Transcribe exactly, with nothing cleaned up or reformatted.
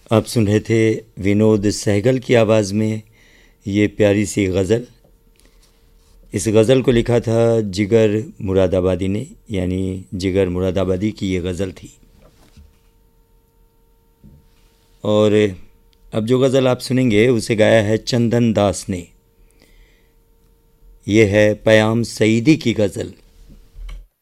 आप सुन रहे थे विनोद सहगल की आवाज़ में ये प्यारी सी गज़ल। इस गज़ल को लिखा था जिगर मुरादाबादी ने, यानी जिगर मुरादाबादी की ये गज़ल थी। और अब जो गज़ल आप सुनेंगे उसे गाया है चंदन दास ने। ये है पयाम सईदी की गज़ल।